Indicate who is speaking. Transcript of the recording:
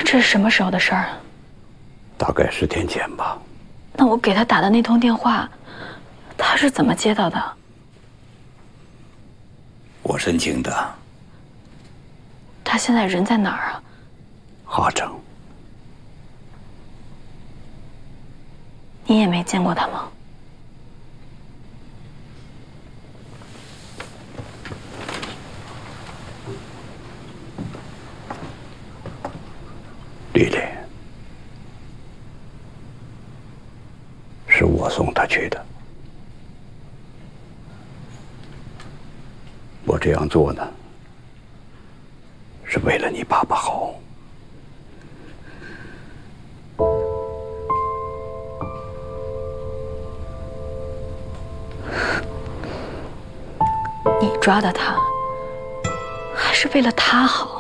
Speaker 1: 这是什么时候的事儿？
Speaker 2: 大概10天前吧。
Speaker 1: 那我给他打的那通电话，他是怎么接到的？
Speaker 2: 我申请的。
Speaker 1: 他现在人在哪儿啊？
Speaker 2: 哈城。
Speaker 1: 你也没见过他吗？
Speaker 2: 丽丽，是我送他去的。我这样做呢，是为了你爸爸好。
Speaker 1: 你抓的他，还是为了他好？